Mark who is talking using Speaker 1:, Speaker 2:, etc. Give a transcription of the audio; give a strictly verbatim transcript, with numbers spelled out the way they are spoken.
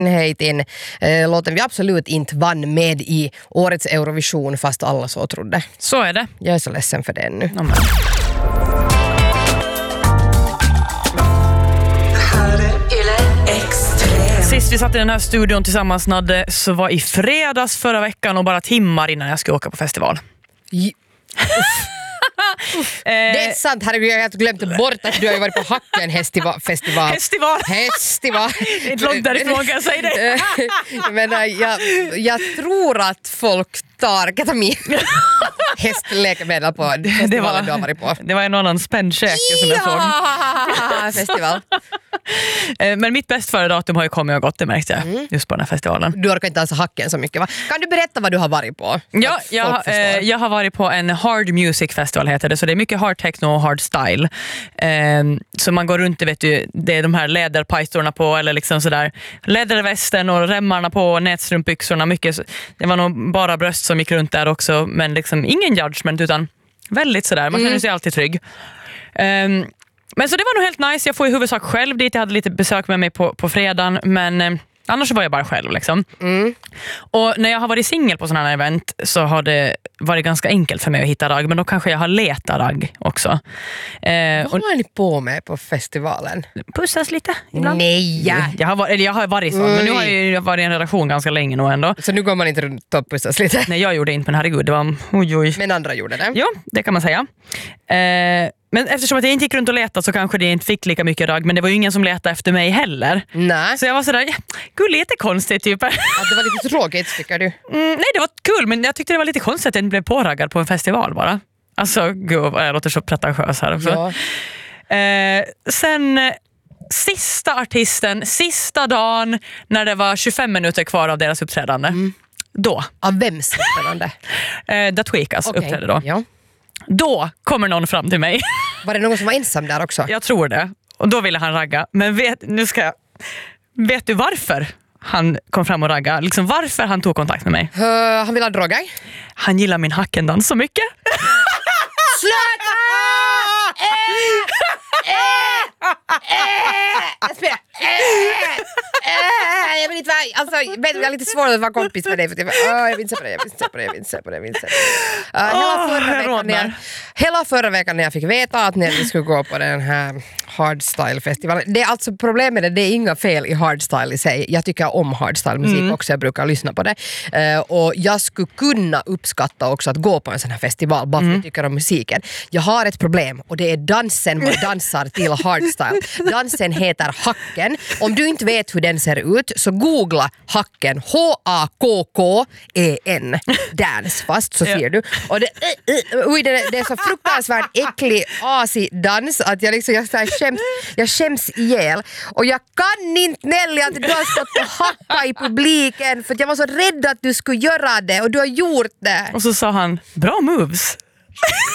Speaker 1: Heitin. Eh, låten vi absolut inte vann med i årets Eurovision fast alla så trodde.
Speaker 2: Så är det.
Speaker 1: Jag är så ledsen för det nu.
Speaker 2: Mm. Sist vi satt i den här studion tillsammans Nadde, så var i fredags förra veckan och bara timmar innan jag skulle åka på festival.
Speaker 1: J- Det är sant, herregud, jag har glömt bort att du har ju varit på Hacken festival. Festival.
Speaker 2: Festival.
Speaker 1: Festival.
Speaker 2: Inte långt därifrån kan jag säga det.
Speaker 1: Men jag, jag tror att folk tar ketamin. Hästläkemedel på festivalen du har varit på.
Speaker 2: Det var en annan spänd käke som jag såg.
Speaker 1: Ja, festival.
Speaker 2: Men mitt bäst före datum har ju kommit och gått, det märkte jag mm. just på den här festivalen.
Speaker 1: Du orkar inte alls Hacken så mycket, va? Kan du berätta vad du har varit på?
Speaker 2: Ja, jag, eh, jag har varit på en hard music festival heter det, så det är mycket hard techno och hard style. Eh, så man går runt, vet du, det är de här läderpajstorna på eller liksom sådär lädervästen och remmarna på nätstrumpbyxorna, mycket. Det var nog bara bröst som gick runt där också, men liksom ingen judgment utan väldigt sådär, man känner sig mm. alltid trygg. Eh, Men så det var nog helt nice. Jag får i huvudsak själv dit. Jag hade lite besök med mig på, på fredagen. Men eh, annars var jag bara själv liksom. Mm. Och när jag har varit singel på sådana här event så har det varit ganska enkelt för mig att hitta ragg. Men då kanske jag har letat ragg också.
Speaker 1: Eh, Vad håller ni på med på festivalen?
Speaker 2: Pussas lite ibland.
Speaker 1: Nej!
Speaker 2: Jag har, eller jag har varit så. Mm. Men nu har jag, jag varit i en relation ganska länge nu ändå.
Speaker 1: Så nu går man inte runt och pussas lite?
Speaker 2: Nej, jag gjorde inte, men herregud. Det var oj, oj.
Speaker 1: Men andra gjorde det?
Speaker 2: Ja, det kan man säga. Eh, Men eftersom att jag inte gick runt och letade så kanske det inte fick lika mycket ragg. Men det var ju ingen som letade efter mig heller.
Speaker 1: Nej.
Speaker 2: Så jag var sådär, ja, gud, lite konstigt typ.
Speaker 1: Att det var lite tråkigt tycker du?
Speaker 2: Mm, nej, det var kul, men jag tyckte det var lite konstigt att jag inte blev påraggad på en festival bara. Alltså, gud, jag låter så pretentiös här.
Speaker 1: Ja.
Speaker 2: Eh, sen sista artisten, sista dagen när det var tjugofem minuter kvar av deras uppträdande. Mm. Då.
Speaker 1: Av vems uppträdande?
Speaker 2: eh, Da Tweekas okay. uppträdde då.
Speaker 1: Ja.
Speaker 2: Då kommer någon fram till mig.
Speaker 1: Var det någon som var ensam där också?
Speaker 2: Jag tror det. Och då ville han ragga. Men vet, nu ska jag, vet du varför han kom fram och ragga? Liksom varför han tog kontakt med mig?
Speaker 1: Uh, han ville ha droga?
Speaker 2: Han gillar min hackendans så mycket.
Speaker 1: Sluta! äh, äh, äh, äh, jag vill inte vara, alltså, jag är lite svårt att vara kompis med dig för uh, jag vill inte se på det, jag vill inte se på det, jag vill inte se på det, jag vill inte se på det. Uh, hela, förra veckan när jag, hela förra veckan när jag fick veta att när vi skulle gå på den här hardstyle-festivalen, det är alltså problemet med det, det är inga fel i hardstyle i sig. Jag tycker om hardstyle-musik mm. också, jag brukar lyssna på det. Uh, och jag skulle kunna uppskatta också att gå på en sån här festival bara för mm. att jag tycker om musiken. Jag har ett problem och det är dansen man dansar till hardstyle. Dansen heter Hacken. Om du inte vet hur den ser ut så googla Hacken. H A K K E N. Dance fast så ser du. Och det, uh, uh, uh, det, det är så fruktansvärt äcklig asi-dans att jag, liksom, jag, så här, skäms, jag skäms ihjäl. Och jag kan inte Nelly att du har stått och hacka i publiken för att jag var så rädd att du skulle göra det och du har gjort det.
Speaker 2: Och så sa han, bra moves.